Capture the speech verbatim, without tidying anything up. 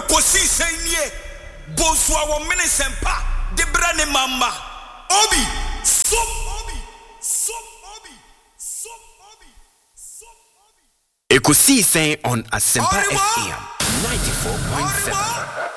kosi senye bonswa wo minisempa de brane mamba obi so obi so obi so obi so obi Ekosi saying on Asempa F M ninety-four point seven.